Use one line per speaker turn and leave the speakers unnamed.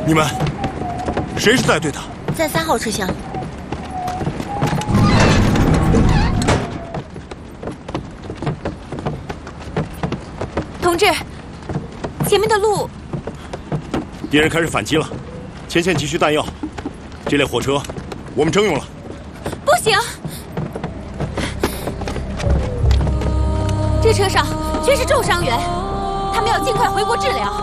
你们谁是带队的？
在3号车厢。
同志，前面的路。
敌人开始反击了，前线急需弹药，这列火车我们征用了。
不行，这车上全是重伤员，他们要尽快回国治疗。